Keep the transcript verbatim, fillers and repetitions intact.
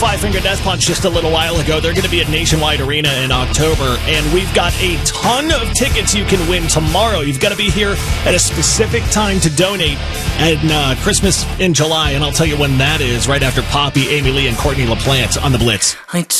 Five Finger Death Punch just a little while ago. They're going to be at Nationwide Arena in October, and we've got a ton of tickets you can win tomorrow. You've got to be here at a specific time to donate at uh, Christmas in July, and I'll tell you when that is right after Poppy, Amy Lee, and Courtney LaPlante on The Blitz. I